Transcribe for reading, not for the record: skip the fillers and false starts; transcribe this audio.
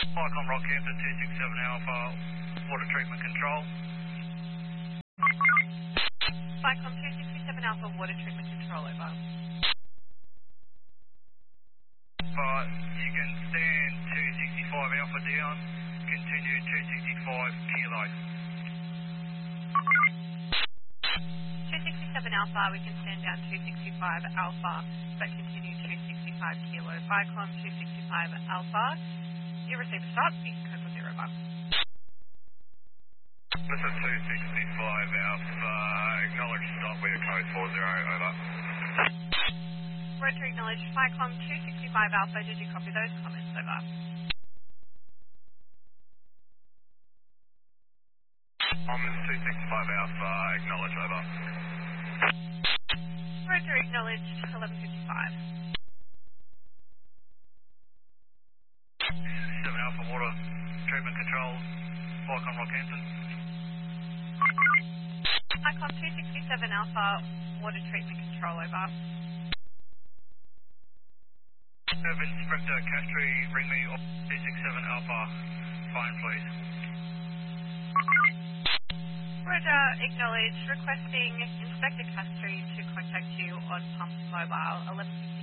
Icon Rockhampton 267 Alpha, water treatment control. Icon 267 Alpha, water treatment control, over. You can stand 265 Alpha down, continue 265 kilo. 267 Alpha, we can stand down 265 Alpha, but continue 265 kilo. Icon 265 Alpha, you receive a stop, you can code for 0 bar. This is 265 Alpha, acknowledge stop with code 40, over. Roger, acknowledge. Icon 265 Alpha, did you copy those comments, over? I'm 265 Alpha, acknowledge, over. Roger, acknowledge. 1155. 7 Alpha, water treatment control, Icon Rockhampton. Icon 267 Alpha, water treatment control, over. Urban Inspector Castry, ring me off 267 Alpha, phone please. Roger, acknowledge. Requesting Inspector Castry to contact you on Pump Mobile 1155.